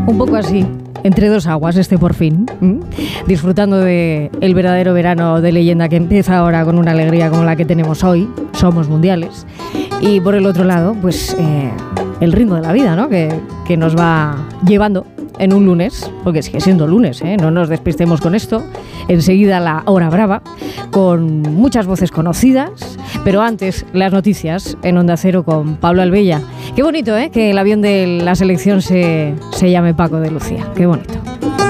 Un poco así, entre dos aguas por fin, disfrutando de el verdadero verano de leyenda que empieza ahora con una alegría como la que tenemos hoy. Somos mundiales. Y por el otro lado, pues el ritmo de la vida, ¿no? Que nos va llevando en un lunes, porque sigue siendo lunes, no nos despistemos con esto. Enseguida la hora brava, con muchas voces conocidas, pero antes las noticias en Onda Cero con Pablo Albella. Qué bonito, que el avión de la selección se llame Paco de Lucía, qué bonito.